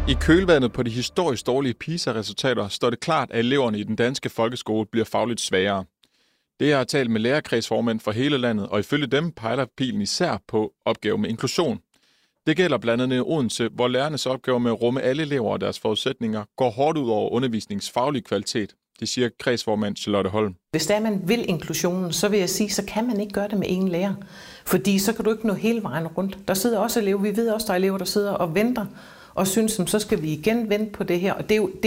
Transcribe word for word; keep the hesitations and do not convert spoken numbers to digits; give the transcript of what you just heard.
I kølvandet på de historisk dårlige PISA-resultater står det klart, at eleverne i den danske folkeskole bliver fagligt svagere. Det har jeg talt med lærerkredsformænd fra hele landet, og ifølge dem pejler pilen især på opgaver med inklusion. Det gælder blandt andet i Odense, hvor lærernes opgaver med at rumme alle elever og deres forudsætninger går hårdt ud over undervisningsfaglig kvalitet. Det siger kredsformand Charlotte Holm. Hvis der man vil inklusionen, så vil jeg sige, så kan man ikke gøre det med én lærer. Fordi så kan du ikke nå hele vejen rundt. Der sidder også elever, vi ved også, der er elever, der sidder og venter og synes, så skal vi igen vente på det her. Og det er jo, det